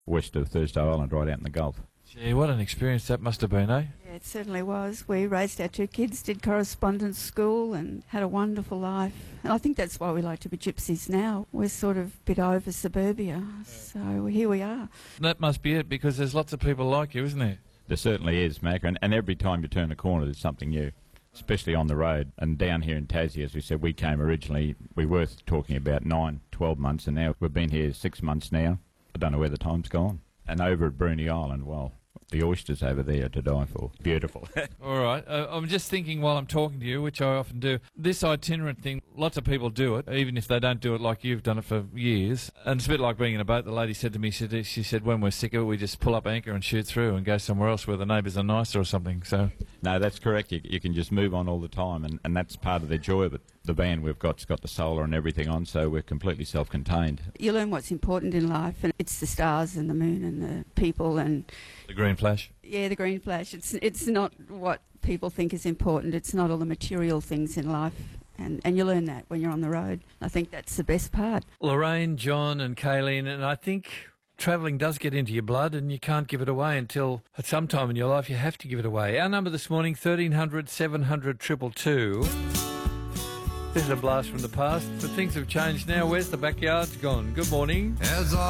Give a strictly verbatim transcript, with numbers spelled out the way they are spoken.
west of Thursday Island, right out in the Gulf. Gee, what an experience that must have been, eh? Yeah, it certainly was. We raised our two kids, did correspondence school and had a wonderful life. And I think that's why we like to be gypsies now. We're sort of a bit over suburbia, so here we are. That must be it, because there's lots of people like you, isn't there? There certainly is, Mac, and, and every time you turn a corner there's something new, especially on the road. And down here in Tassie, as we said, we came originally, we were talking about nine, twelve months, and now we've been here six months now. I don't know where the time's gone. And over at Bruny Island, well, the oysters over there to die for. Beautiful. All right. Uh, I'm just thinking while I'm talking to you, which I often do, this itinerant thing, lots of people do it, even if they don't do it like you've done it for years. And it's a bit like being in a boat. The lady said to me, she said, she said when we're sick of it, we just pull up anchor and shoot through and go somewhere else where the neighbours are nicer or something. So No, that's correct. You, you can just move on all the time, and, and that's part of the joy of it. The van we've got's got the solar and everything on, so we're completely self-contained. You learn what's important in life, and it's the stars and the moon and the people and... the green flash. Yeah, the green flash. It's it's not what people think is important. It's not all the material things in life. And, and you learn that when you're on the road. I think that's the best part. Lorraine, John and Kayleen, and I think travelling does get into your blood and you can't give it away until at some time in your life you have to give it away. Our number this morning, thirteen hundred, seven hundred, two two two. This is a blast from the past, but things have changed now. Where's the backyard's gone? Good morning. As I